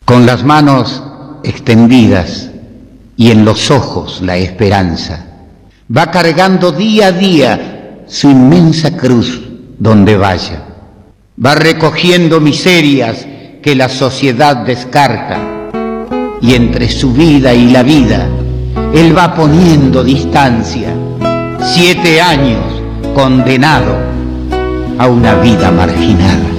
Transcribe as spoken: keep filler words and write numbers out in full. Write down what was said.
con las manos extendidas y en los ojos la esperanza. Va cargando día a día su inmensa cruz donde vaya. Va recogiendo miserias que la sociedad descarta, y entre su vida y la vida él va poniendo distancia. Siete años condenado a una vida marginada.